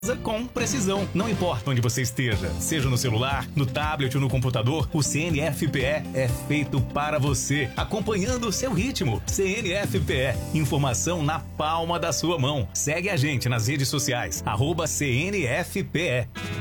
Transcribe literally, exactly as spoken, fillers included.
com precisão. Não importa onde você esteja, seja no celular, no tablet ou no computador, o C N F P E é feito para você, acompanhando o seu ritmo. C N F P E, informação na palma da sua mão. Segue a gente nas redes sociais, arroba C N F P E.